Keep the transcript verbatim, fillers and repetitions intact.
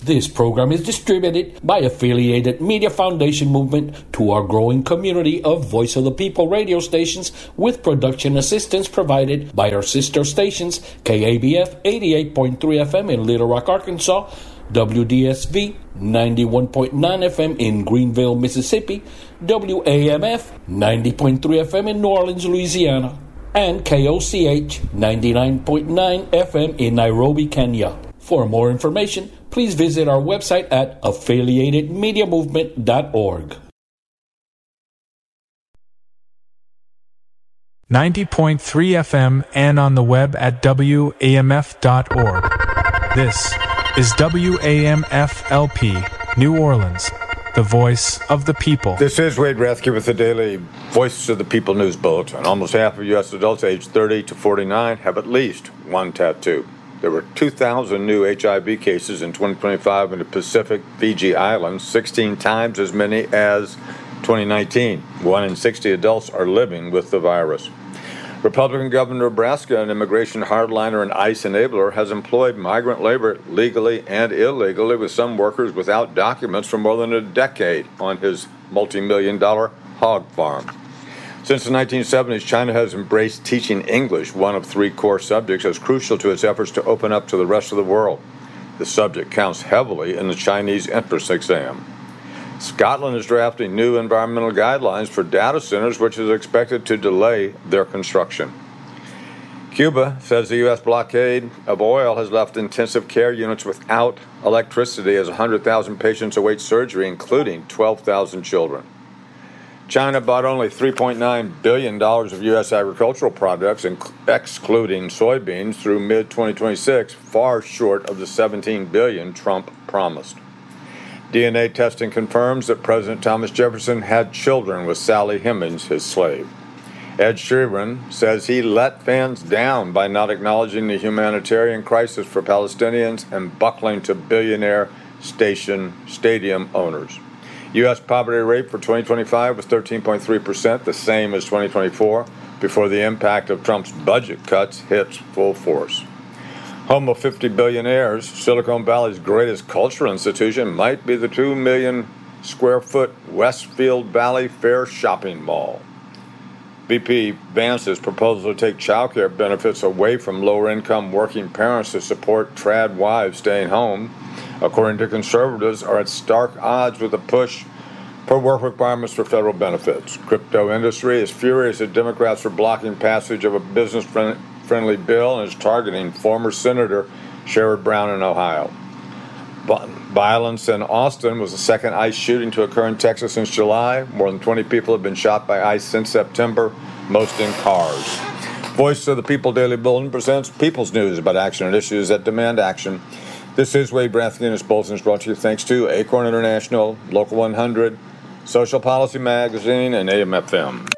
This program is distributed by Affiliated Media Foundation Movement to our growing community of Voice of the People radio stations, with production assistance provided by our sister stations, K A B F eighty-eight point three F M in Little Rock, Arkansas, W D S V ninety-one point nine F M in Greenville, Mississippi, W A M F ninety point three F M in New Orleans, Louisiana, and K O C H ninety-nine point nine F M in Nairobi, Kenya. For more information, please visit our website at affiliated media movement dot org. ninety point three F M and on the web at W A M F dot org. This is W A M F L P, New Orleans, the voice of the people. This is Wade Rathke with the daily Voice of the People News Bulletin. Almost half of U S adults aged thirty to forty-nine have at least one tattoo. There were two thousand new H I V cases in twenty twenty-five in the Pacific Fiji Islands, sixteen times as many as twenty nineteen. One in sixty adults are living with the virus. Republican Governor of Nebraska, an immigration hardliner and ICE enabler, has employed migrant labor legally and illegally, with some workers without documents, for more than a decade on his multi-million dollar hog farm. Since the nineteen seventies, China has embraced teaching English, one of three core subjects, as crucial to its efforts to open up to the rest of the world. The subject counts heavily in the Chinese entrance exam. Scotland is drafting new environmental guidelines for data centers, which is expected to delay their construction. Cuba says the U S blockade of oil has left intensive care units without electricity as one hundred thousand patients await surgery, including twelve thousand children. China bought only three point nine billion dollars of U S agricultural products, excluding soybeans, through mid twenty twenty-six, far short of the seventeen billion dollars Trump promised. D N A testing confirms that President Thomas Jefferson had children with Sally Hemings, his slave. Ed Sheeran says he let fans down by not acknowledging the humanitarian crisis for Palestinians and buckling to billionaire station stadium owners. U S poverty rate for twenty twenty-five was thirteen point three percent, the same as twenty twenty-four, before the impact of Trump's budget cuts hits full force. Home of fifty billionaires, Silicon Valley's greatest cultural institution might be the two million square foot Westfield Valley Fair shopping mall. V P Vance's proposal to take child care benefits away from lower-income working parents to support trad wives staying home, according to conservatives, are at stark odds with the push for work requirements for federal benefits. Crypto industry is furious that Democrats are blocking passage of a business-friendly bill and is targeting former Senator Sherrod Brown in Ohio. Violence in Austin was the second ICE shooting to occur in Texas since July. More than twenty people have been shot by ICE since September, most in cars. Voice of the People Daily Bulletin presents People's News about action and issues that demand action. This is Wade Rathke, and this bulletin is brought to you thanks to Acorn International, Local one hundred, Social Policy Magazine, and A M F M.